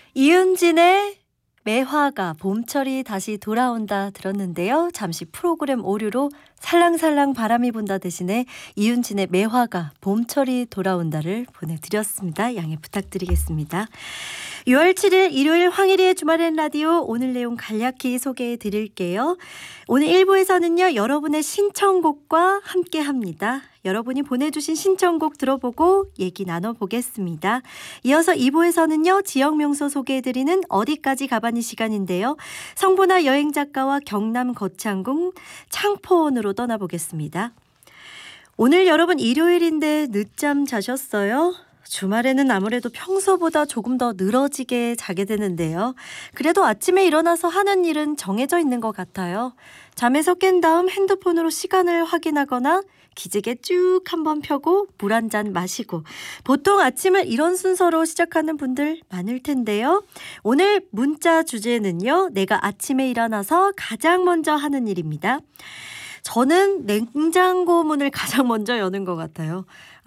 이은진의 매화가 봄철이 다시 돌아온다 들었는데요. 잠시 프로그램 오류로 살랑살랑 바람이 분다 대신에 이은진의 매화가 봄철이 돌아온다를 보내드렸습니다. 양해 부탁드리겠습니다. 6월 7일 일요일 황일희의 주말엔 라디오, 오늘 내용 간략히 소개해 드릴게요. 오늘 1부에서는요, 여러분의 신청곡과 함께합니다. 여러분이 보내주신 신청곡 들어보고 얘기 나눠보겠습니다. 이어서 2부에서는요, 지역명소 소개해드리는 어디까지 가봤니 시간인데요. 성보나 여행작가와 경남 거창군 창포원으로 떠나보겠습니다. 오늘 여러분 일요일인데 늦잠 자셨어요? 주말에는 아무래도 평소보다 조금 더 늘어지게 자게 되는데요. 그래도 아침에 일어나서 하는 일은 정해져 있는 것 같아요. 잠에서 깬 다음 핸드폰으로 시간을 확인하거나 기지개 쭉 한번 펴고 물 한 잔 마시고, 보통 아침을 이런 순서로 시작하는 분들 많을 텐데요. 오늘 문자 주제는요, 내가 아침에 일어나서 가장 먼저 하는 일입니다. 저는 냉장고 문을 가장 먼저 여는 것 같아요.